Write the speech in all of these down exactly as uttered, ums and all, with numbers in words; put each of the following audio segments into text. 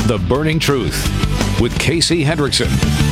The Burning Truth with Casey Hendrickson.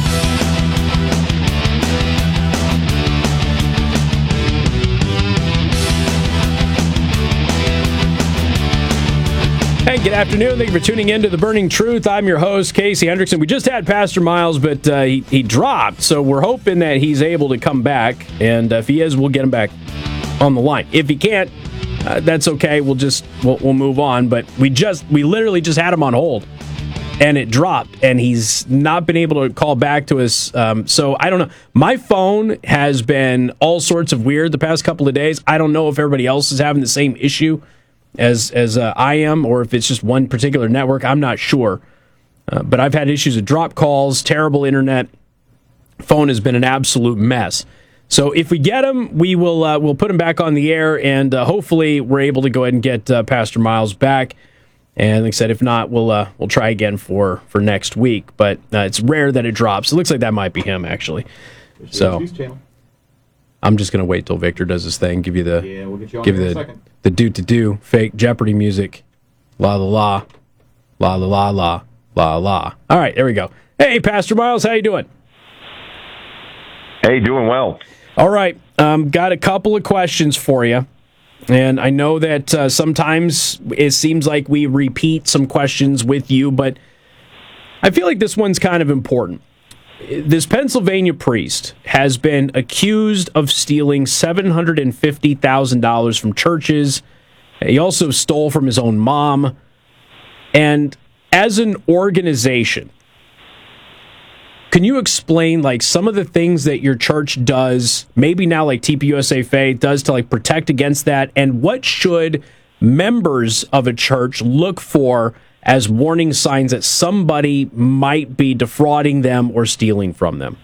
Hey, good afternoon. Thank you for tuning in to The Burning Truth. I'm your host, Casey Hendrickson. We just had Pastor Miles, but uh, he, he dropped, so we're hoping that he's able to come back, and uh, if he is, we'll get him back on the line. If he can't, uh, that's okay. We'll just we'll, we'll move on. But we just we literally just had him on hold, and it dropped, and he's not been able to call back to us. Um, so I don't know. My phone has been all sorts of weird the past couple of days. I don't know if everybody else is having the same issue as as uh, I am, or if it's just one particular network. I'm not sure. Uh, but I've had issues with drop calls, terrible internet. Phone has been an absolute mess. So if we get him, we will uh, we'll put him back on the air, and uh, hopefully we're able to go ahead and get uh, Pastor Miles back. And like I said, if not, we'll uh, we'll try again for, for next week. But uh, it's rare that it drops. It looks like that might be him, actually. So I'm just going to wait till Victor does his thing, give you the yeah, we'll get you on give in you a the, second. the do-to-do, fake Jeopardy music. La la la. La la la la. La la. All right, there we go. Hey, Pastor Miles, how you doing? Hey, doing well. All right, um, got a couple of questions for you. And I know that uh, sometimes it seems like we repeat some questions with you, but I feel like this one's kind of important. This Pennsylvania priest has been accused of stealing seven hundred fifty thousand dollars from churches. He also stole from his own mom. And as an organization, can you explain like some of the things that your church does, maybe now like T P U S A Faith does to like protect against that, and what should members of a church look for as warning signs that somebody might be defrauding them or stealing from them?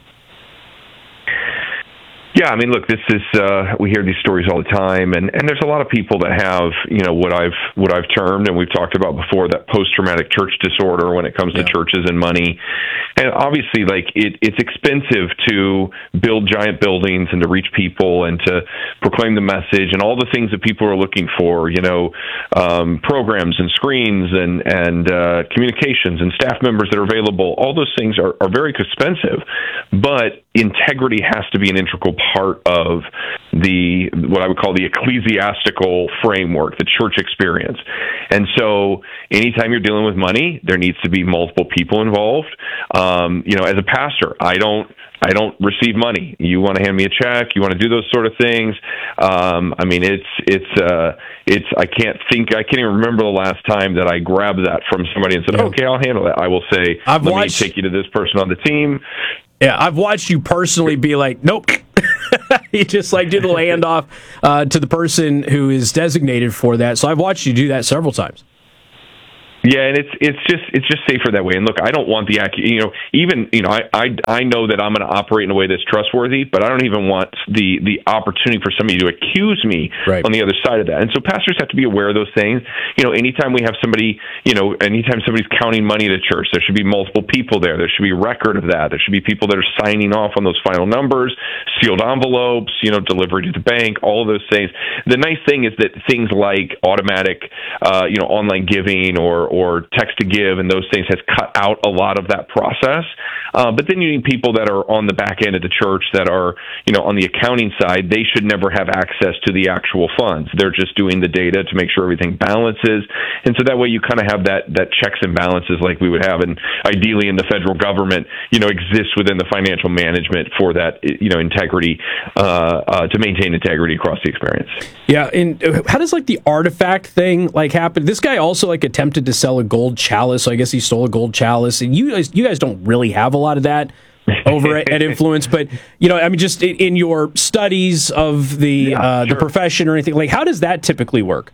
Yeah, I mean, look, this is uh, we hear these stories all the time, and, and there's a lot of people that have, you know, what I've what I've termed and we've talked about before, that post-traumatic church disorder when it comes yeah. to churches and money. And obviously, like it, it's expensive to build giant buildings and to reach people and to proclaim the message and all the things that people are looking for, you know, um, programs and screens and and uh, communications and staff members that are available. All those things are, are very expensive, but integrity has to be an integral part of the what I would call the ecclesiastical framework, the church experience. And so anytime you're dealing with money, there needs to be multiple people involved. Um, you know, as a pastor, I don't I don't receive money. You want to hand me a check, you want to do those sort of things. Um, I mean, it's it's uh, it's I can't think I can't even remember the last time that I grabbed that from somebody and said, yeah. "Okay, I'll handle that." I will say, I've "Let watched... me take you to this person on the team." Yeah, I've watched you personally be like, nope. You just like do the handoff uh, to the person who is designated for that. So I've watched you do that several times. Yeah, and it's it's just it's just safer that way. And look, I don't want the you know even you know I I, I know that I'm going to operate in a way that's trustworthy, but I don't even want the the opportunity for somebody to accuse me right. on the other side of that. And so pastors have to be aware of those things. You know, anytime we have somebody, you know, anytime somebody's counting money at a church, there should be multiple people there. There should be a record of that. There should be people that are signing off on those final numbers, sealed envelopes, you know, delivery to the bank, all of those things. The nice thing is that things like automatic, uh, you know, online giving or or text to give and those things has cut out a lot of that process. Uh, but then you need people that are on the back end of the church that are, you know, on the accounting side. They should never have access to the actual funds. They're just doing the data to make sure everything balances. And so that way you kind of have that that checks and balances like we would have, and ideally in the federal government, you know, exists within the financial management for that, you know, integrity, uh, uh, to maintain integrity across the experience. Yeah, and how does like the artifact thing like happen? This guy also like attempted to sell a gold chalice, so I guess he stole a gold chalice. And you guys, you guys don't really have a lot of that over at, at Influence, but you know, I mean, just in, in your studies of the yeah, uh, sure. the profession or anything, like how does that typically work?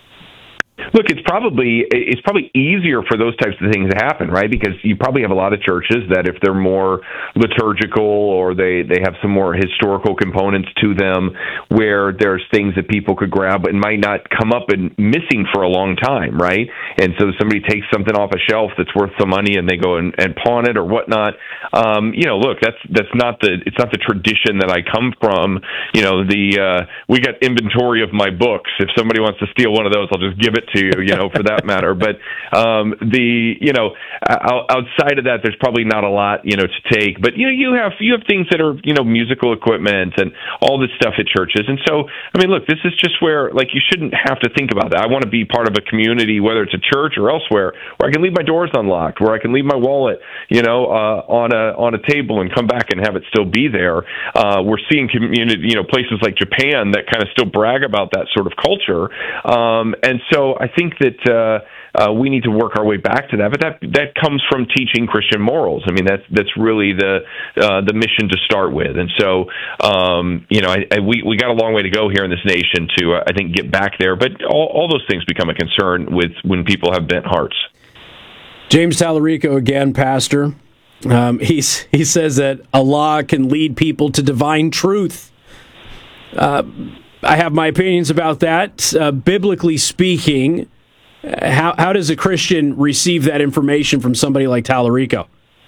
Look, it's probably it's probably easier for those types of things to happen, right? Because you probably have a lot of churches that if they're more liturgical or they, they have some more historical components to them where there's things that people could grab and might not come up and missing for a long time, right? And so somebody takes something off a shelf that's worth some money and they go and, and pawn it or whatnot. Um, you know, look, that's that's not the it's not the tradition that I come from. You know, the uh, we got inventory of my books. If somebody wants to steal one of those, I'll just give it to you, you know, for that matter. But um, the, you know, outside of that, there's probably not a lot, you know, to take. But, you know, you have, you have things that are, you know, musical equipment and all this stuff at churches. And so, I mean, look, this is just where, like, you shouldn't have to think about that. I want to be part of a community, whether it's a church or elsewhere, where I can leave my doors unlocked, where I can leave my wallet, you know, uh, on a on a table and come back and have it still be there. Uh, we're seeing community, you know, places like Japan that kind of still brag about that sort of culture. Um, and so I think that uh, uh, we need to work our way back to that. But that that comes from teaching Christian morals. I mean, that's that's really the uh, the mission to start with. And so, um, you know, I, I, we we got a long way to go here in this nation to, uh, I think, get back there. But all, all those things become a concern with when people have bent hearts. James Tallarico again, Pastor. Um, he's, he says that Allah can lead people to divine truth. Uh, I have my opinions about that. Uh, biblically speaking, how how does a Christian receive that information from somebody like Tallarico?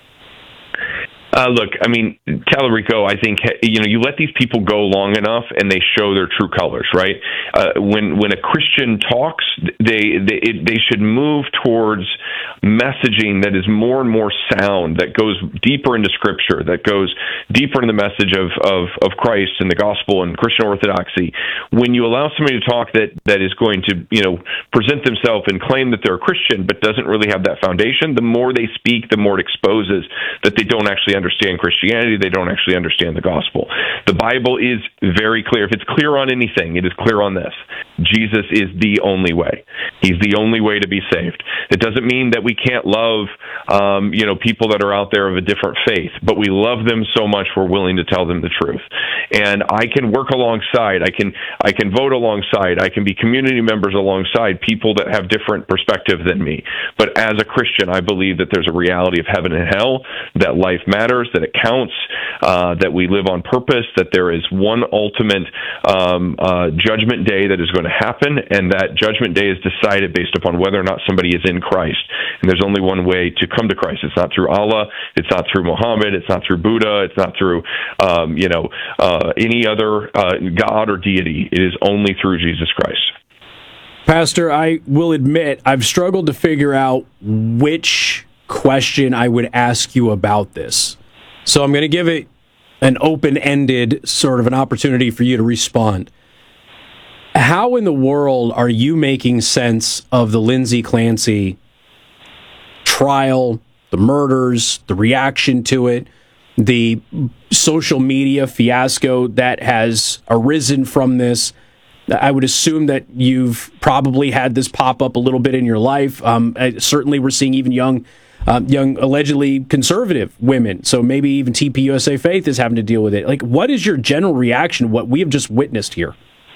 Uh, look, I mean, Tallarico, I think, you know, you let these people go long enough and they show their true colors, right? Uh, when when a Christian talks, they they, it, they should move towards messaging that is more and more sound, that goes deeper into Scripture, that goes deeper into the message of, of, of Christ and the gospel and Christian orthodoxy. When you allow somebody to talk that, that is going to, you know, present themselves and claim that they're a Christian but doesn't really have that foundation, the more they speak, the more it exposes that they don't actually understand Christianity, they don't actually understand the gospel. The Bible is very clear. If it's clear on anything, it is clear on this. Jesus is the only way. He's the only way to be saved. It doesn't mean that we can't love, um, you know, people that are out there of a different faith, but we love them so much we're willing to tell them the truth. And I can work alongside. I can I can vote alongside. I can be community members alongside people that have different perspective than me. But as a Christian, I believe that there's a reality of heaven and hell, that life matters, that it counts, uh, that we live on purpose, that there is one ultimate um, uh, judgment day that is going to happen, and that judgment day is decided based upon whether or not somebody is in Christ. And there's only one way to come to Christ. It's not through Allah, it's not through Muhammad, it's not through Buddha, it's not through um, you know uh, any other uh, God or deity. It is only through Jesus Christ. Pastor, I will admit I've struggled to figure out which question I would ask you about this. So I'm going to give it an open-ended sort of an opportunity for you to respond. How in the world are you making sense of the Lindsay Clancy trial, the murders, the reaction to it, the social media fiasco that has arisen from this? I would assume that you've probably had this pop up a little bit in your life. Um, certainly we're seeing even young Um, young, allegedly conservative women, so maybe even T P U S A Faith is having to deal with it. Like, what is your general reaction to what we have just witnessed here?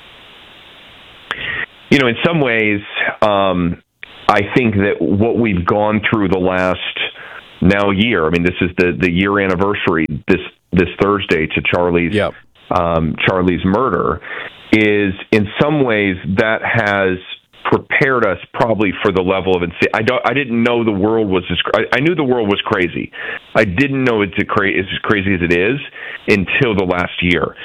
You know, in some ways, um, I think that what we've gone through the last now year, I mean, this is the, the year anniversary this this Thursday to Charlie's yep. um, Charlie's murder, is in some ways that has prepared us probably for the level of insanity. I don't. I didn't know the world was as. I, I knew the world was crazy. I didn't know it's as crazy as it is until the last year.